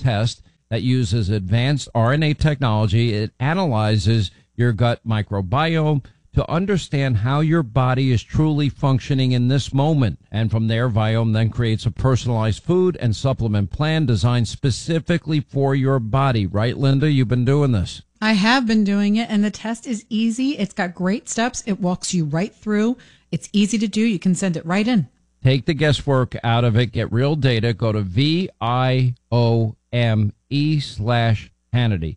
test that uses advanced RNA technology. It analyzes your gut microbiome to understand how your body is truly functioning in this moment. And from there, Viome then creates a personalized food and supplement plan designed specifically for your body. Right, Linda? You've been doing this. I have been doing it, and the test is easy. It's got great steps. It walks you right through. It's easy to do. You can send it right in. Take the guesswork out of it. Get real data. Go to VIOME/Hannity.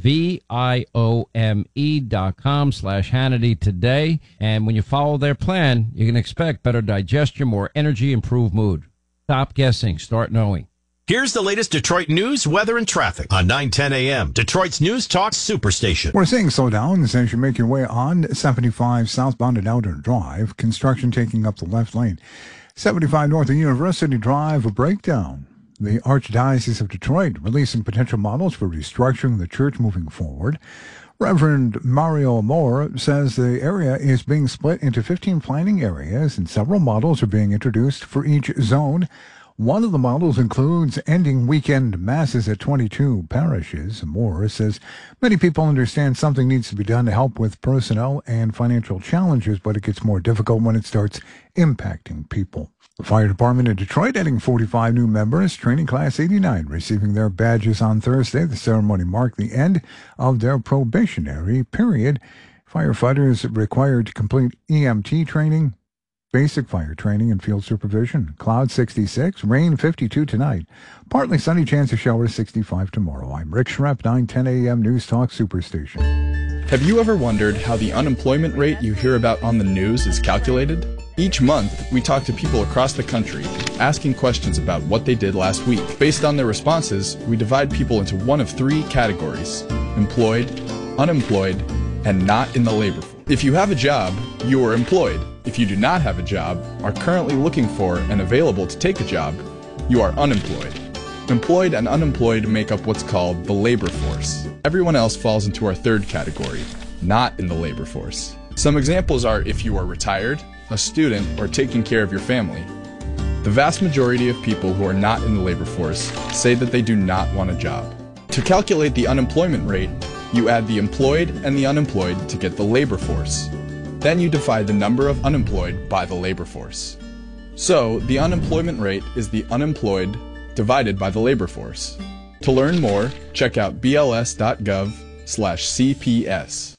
VIOME.com/Hannity today. And when you follow their plan, you can expect better digestion, more energy, improved mood. Stop guessing. Start knowing. Here's the latest Detroit news, weather, and traffic on 910 a.m. Detroit's News Talk Superstation. We're seeing slowdowns as you make your way on 75 southbound at Outer Drive. Construction taking up the left lane. 75 north of University Drive, a breakdown. The Archdiocese of Detroit releasing potential models for restructuring the church moving forward. Reverend Mario Moore says the area is being split into 15 planning areas and several models are being introduced for each zone. One of the models includes ending weekend masses at 22 parishes. Moore says many people understand something needs to be done to help with personnel and financial challenges, but it gets more difficult when it starts impacting people. The fire department in Detroit adding 45 new members, training class 89 receiving their badges on Thursday. The ceremony marked the end of their probationary period. Firefighters required to complete EMT training, basic fire training, and field supervision. Cloud 66, rain 52 tonight. Partly sunny, chance of showers 65 tomorrow. I'm Rick Schrepp, 910 a.m. News Talk Superstation. Have you ever wondered how the unemployment rate you hear about on the news is calculated? Each month, we talk to people across the country, asking questions about what they did last week. Based on their responses, we divide people into one of three categories: employed, unemployed, and not in the labor force. If you have a job, you are employed. If you do not have a job, are currently looking for and available to take a job, you are unemployed. Employed and unemployed make up what's called the labor force. Everyone else falls into our third category, not in the labor force. Some examples are if you are retired, a student, or taking care of your family. The vast majority of people who are not in the labor force say that they do not want a job. To calculate the unemployment rate, you add the employed and the unemployed to get the labor force. Then you divide the number of unemployed by the labor force. So, the unemployment rate is the unemployed divided by the labor force. To learn more, check out bls.gov/CPS.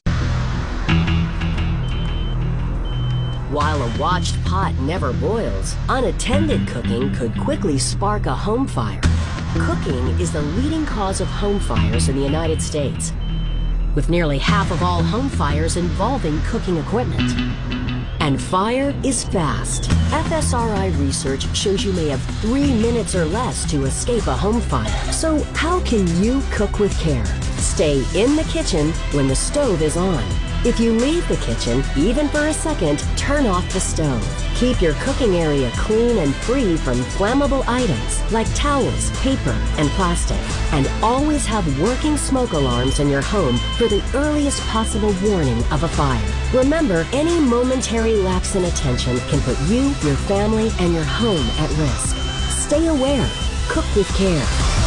While a watched pot never boils, unattended cooking could quickly spark a home fire. Cooking is the leading cause of home fires in the United States, with nearly half of all home fires involving cooking equipment. And fire is fast. FSRI research shows you may have 3 minutes or less to escape a home fire. So how can you cook with care? Stay in the kitchen when the stove is on. If you leave the kitchen, even for a second, turn off the stove. Keep your cooking area clean and free from flammable items like towels, paper, and plastic. And always have working smoke alarms in your home for the earliest possible warning of a fire. Remember, any momentary lapse in attention can put you, your family, and your home at risk. Stay aware. Cook with care.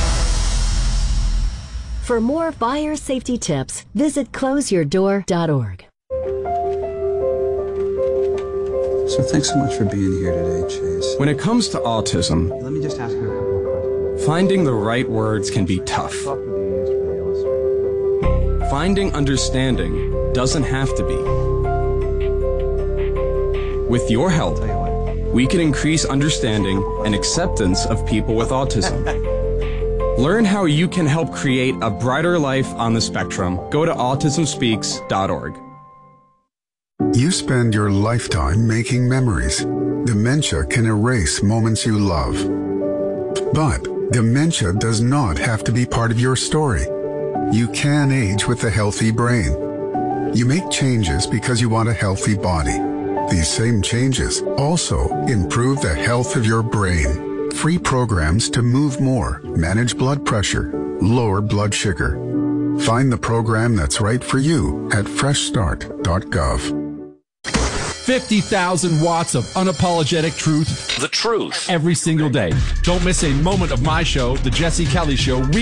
For more fire safety tips, visit closeyourdoor.org. So thanks so much for being here today, Chase. When it comes to autism, Let me just ask you a couple of questions. finding the right words can be tough. Finding understanding doesn't have to be. With your help, we can increase understanding and acceptance of people with autism. Learn how you can help create a brighter life on the spectrum. Go to autismspeaks.org. You spend your lifetime making memories. Dementia can erase moments you love. But dementia does not have to be part of your story. You can age with a healthy brain. You make changes because you want a healthy body. These same changes also improve the health of your brain. Free programs to move more, manage blood pressure, lower blood sugar. Find the program that's right for you at freshstart.gov. 50,000 watts of unapologetic truth. The truth. Every single day. Don't miss a moment of my show, The Jesse Kelly Show.